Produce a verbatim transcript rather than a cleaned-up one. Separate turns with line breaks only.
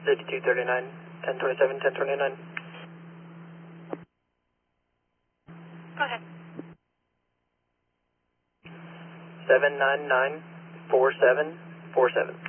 fifty-two thirty-nine, ten twenty-seven, ten twenty-nine.
Go ahead.
seven nine nine, four seven four seven.